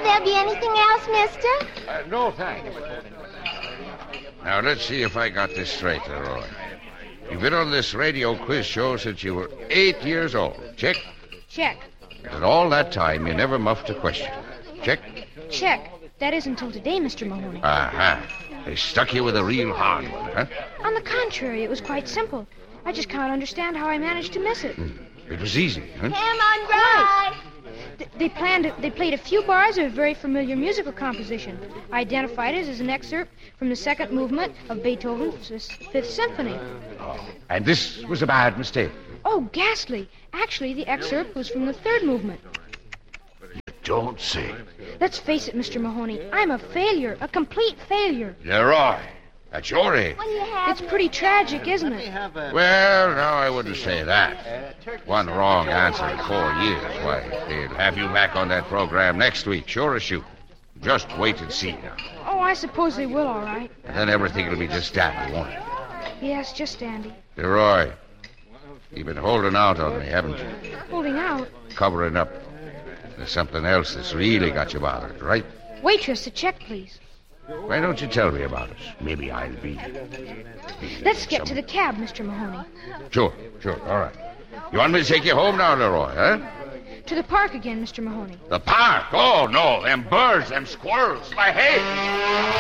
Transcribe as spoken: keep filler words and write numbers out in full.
there be anything else, mister? Uh, no, thanks. Now, let's see if I got this straight, Leroy. You've been on this radio quiz show since you were eight years old. Check. Check. And all that time, you never muffed a question. Check. Check. That is until today, Mister Mahoney. Aha. They stuck you with a real hard one, huh? On the contrary, it was quite simple. I just can't understand how I managed to miss it. Hmm. It was easy, huh? Come on, right. Th- They planned. They played a few bars of a very familiar musical composition. I identified it as an excerpt from the second movement of Beethoven's Fifth Symphony. And this was a bad mistake. Oh, ghastly! Actually, the excerpt was from the third movement. You don't say. Let's face it, Mister Mahoney. I'm a failure, a complete failure. Leroy, at your age. What do you have? It's pretty tragic, isn't it? Well, no, I wouldn't say that. One wrong answer in four years. Why, they'll have you back on that program next week, sure as shoot. Just wait and see now. Oh, I suppose they will, all right. And then everything will be just dandy, won't it? Yes, just dandy. Leroy, you've been holding out on me, haven't you? Holding out. Covering up. There's something else that's really got you bothered, right? Waitress, a check, please. Why don't you tell me about it? Maybe I'll be... Let's get to the cab, Mister Mahoney. Sure, sure, all right. You want me to take you home now, Leroy, huh? To the park again, Mister Mahoney. The park? Oh, no, them birds, them squirrels, my head.